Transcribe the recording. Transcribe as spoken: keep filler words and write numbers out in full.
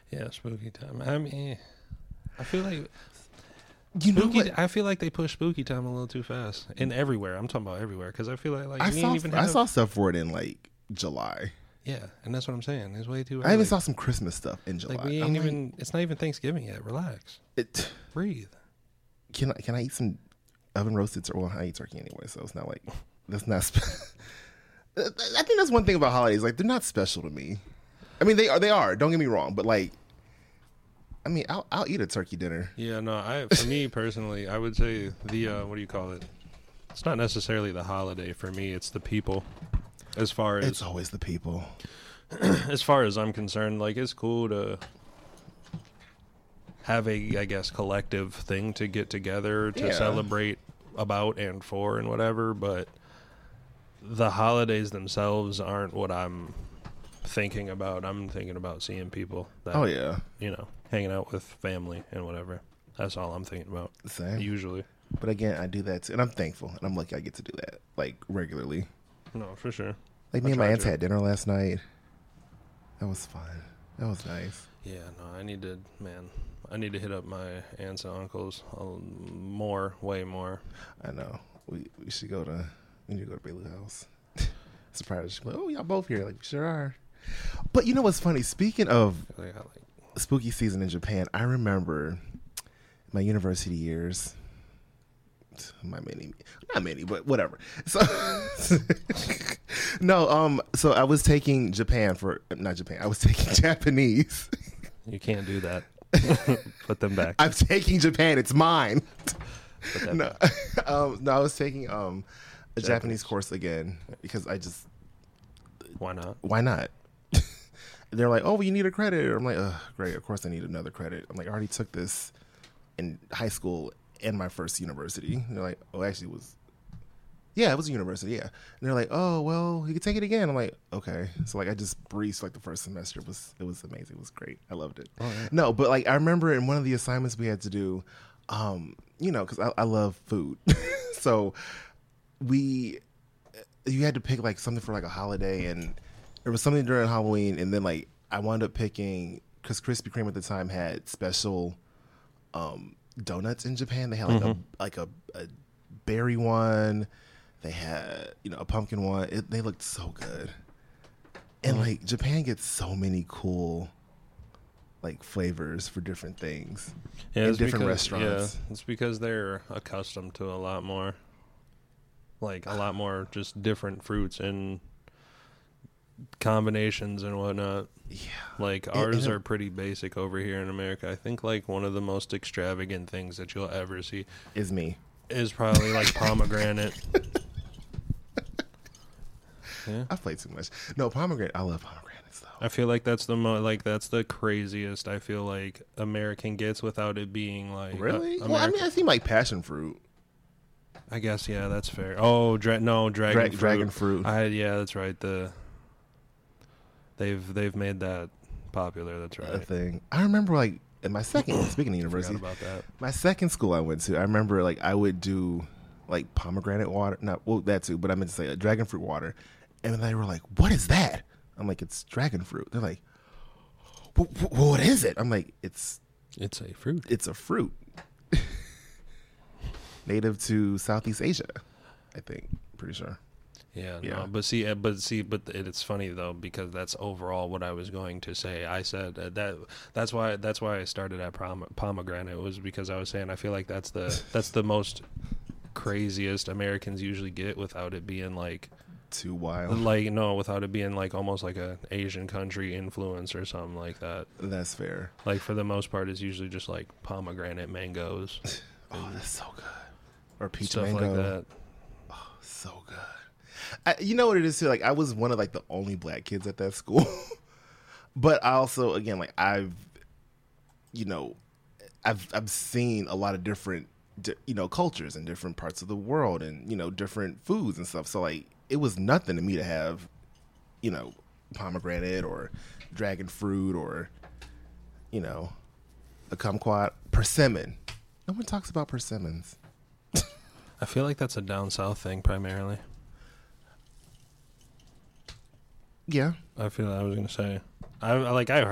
Yeah, spooky time. I mean, I feel like You know spooky. what? I feel like they push spooky time a little too fast, and everywhere. I'm talking about everywhere because I feel like like I we saw ain't even I have, saw stuff for it in like July. yeah, and that's what I'm saying. It's way too early. I even saw some Christmas stuff in July. like we I'm ain't like, even. It's not even Thanksgiving yet. Relax, it, breathe. can I can I eat some oven roasted? Tur- well, I eat turkey anyway, so it's not like that's not. Spe- I think that's one thing about holidays. Like they're not special to me. I mean, they are. They are. Don't get me wrong, but like, I mean, I'll I'll eat a turkey dinner. Yeah, no. I for me personally, I would say the uh, what do you call it? It's not necessarily the holiday for me. It's the people. As far as It's always the people. as far as I'm concerned, like it's cool to have a, I guess, collective thing to get together to Yeah. celebrate about and for and whatever, but the holidays themselves aren't what I'm thinking about. I'm thinking about seeing people that, Oh yeah, you know, hanging out with family and whatever. That's all I'm thinking about. same. Usually. But again, I do that too, and I'm thankful, and I'm lucky I get to do that like regularly. No, for sure. Like I me and my tried aunts to. had dinner last night. That was fun. That was nice. Yeah, no, I need to, man, I need to hit up my aunts and uncles a l- more, way more. I know. We we should go to we need to go to Bailey House. Surprise! She's like, oh, y'all both here? Like, we sure are. But you know what's funny? Speaking of Like, I like, spooky season in Japan, I remember my university years. My many, not many, but whatever. So, no, um, so I was taking Japan for not Japan. I was taking Japanese. you can't do that. Put them back. I'm taking Japan. It's mine. Put that No, back. um, no, I was taking um a Japanese. Japanese. course again because I just Why not? why not? They're like, oh, well, you need a credit. I'm like, ugh, great. Of course I need another credit. I'm like, I already took this in high school and my first university. And they're like, oh, actually, it was, yeah, it was a university, yeah. And they're like, oh, well, you can take it again. I'm like, okay. So like, I just breezed like the first semester. It was it was amazing. It was great. I loved it. Oh, yeah. No, but like I remember in one of the assignments we had to do, um, you know, because I, I love food, so we you had to pick like something for like a holiday, and there was something during Halloween, and then like I wound up picking because Krispy Kreme at the time had special um, donuts in Japan. They had like Mhm. a like a, a berry one. They had you know a pumpkin one. It, they looked so good, and Mhm. like Japan gets so many cool like flavors for different things Yeah, in it's different because, restaurants. Yeah, it's because they're accustomed to a lot more, like a lot more just different fruits and combinations and whatnot. Yeah, Like And- ours and are pretty basic over here in America. I think like one of the most extravagant things that you'll ever see is me. is probably like pomegranate. Yeah. I've played too much. No, pomegranate. I love pomegranates though. I feel like that's the mo- like that's the craziest I feel like American gets without it being like uh, Really? well, I American- mean, I seem like passion fruit. I guess yeah, that's fair. Oh, dra- no, dragon Dra- fruit. dragon fruit. I yeah, that's right. The they've theyve made that popular. That's A right. thing. I remember like in my second speaking of Forgot university, about that. my second school I went to, I remember like I would do like pomegranate water. Not well that too, but I meant to say uh, dragon fruit water. And they were like, "What is that?" I'm like, "It's dragon fruit." They're like, "Wh- wh- "What is it?" I'm like, "It's It's a fruit. it's a fruit native to Southeast Asia, I think. Pretty sure." Yeah, Yeah. no, but see, uh, but see, but it, it's funny though because that's overall what I was going to say. I said uh, that that's why that's why I started at prom- pomegranate was because I was saying I feel like that's the that's the most craziest Americans usually get without it being like Too wild. like no without it being like almost like a Asian country influence or something like that. That's fair. Like for the most part, it's usually just like pomegranate mangoes, Oh, that's so good. Or peach stuff mango. like that. So good. I, you know what it is too? Like I was one of like the only black kids at that school, but I also again like I've, you know, I've I've seen a lot of different, di- you know, cultures in different parts of the world, and you know, different foods and stuff. So like it was nothing to me to have, you know, pomegranate or dragon fruit or, you know, a kumquat, persimmon. No one talks about persimmons. I feel like that's a down south thing primarily. Yeah. I feel I was gonna say, I I- like I